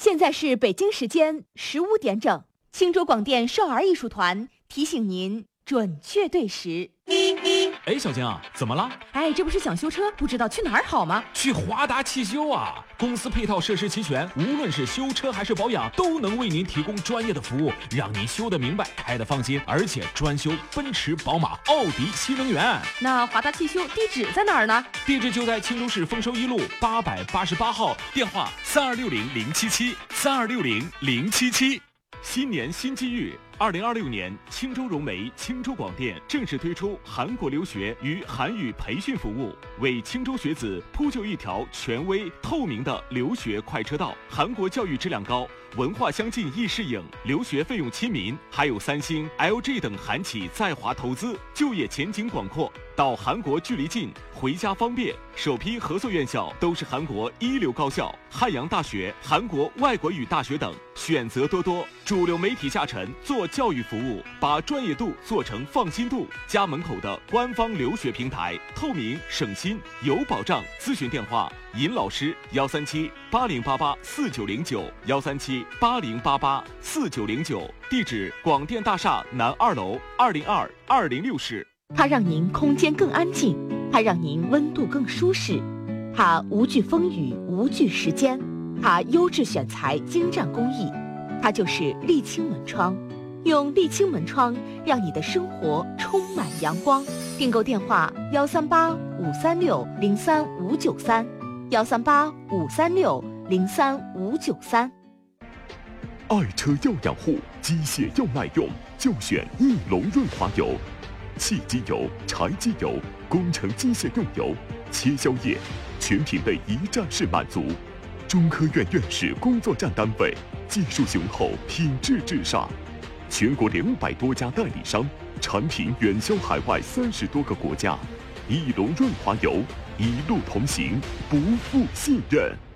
现在是北京时间15点整，青州广电少儿艺术团提醒您准确对时。 哎，小江啊，怎么了？ 哎，这不是想修车，不知道去哪儿好吗？ 去华达汽修啊！公司配套设施齐全，无论是修车还是保养，都能为您提供专业的服务，让您修得明白，开得放心，而且专修奔驰、宝马、奥迪、新能源。 那华达汽修地址在哪儿呢？ 地址就在青州市丰收一路888号，电话3260-077，3260-077。新年新机遇，2026年，青州融媒、青州广电正式推出韩国留学与韩语培训服务，为青州学子铺就一条权威透明的留学快车道。韩国教育质量高，文化相近易适应，留学费用亲民，还有三星、LG 等韩企在华投资，就业前景广阔。到韩国距离近，回家方便。首批合作院校都是韩国一流高校，汉阳大学、韩国外国语大学等，选择多多。主流媒体下沉做教育服务，把专业度做成放心度。家门口的官方留学平台，透明、省心、有保障。咨询电话：尹老师137-8088-4909，137-8088-4909。地址：广电大厦南2楼202-206室。 它让您空间更安静，它让您温度更舒适，它无惧风雨，无惧时间，它优质选材，精湛工艺，它就是沥青门窗。用沥青门窗让你的生活充满阳光。订购电话138-536-03593，138-536-03593。 爱车要养护，机械要耐用，就选翼龙润滑油。汽机油、柴机油、工程机械用油、切削液，全品类一站式满足。中科院院士工作站单位，技术雄厚，品质至上。全国200多家代理商，产品远销海外30多个国家。翼龙润滑油，一路同行，不负信任。